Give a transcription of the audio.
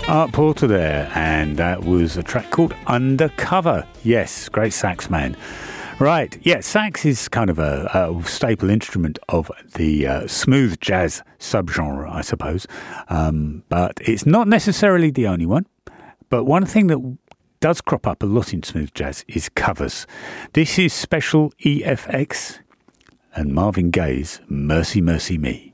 Art Porter there, and that was a track called Undercover. Yes, great sax man. Right, yeah, sax is kind of a staple instrument of the smooth jazz subgenre, I suppose. But it's not necessarily the only one. But one thing that does crop up a lot in smooth jazz is covers. This is Special EFX and Marvin Gaye's Mercy, Mercy Me.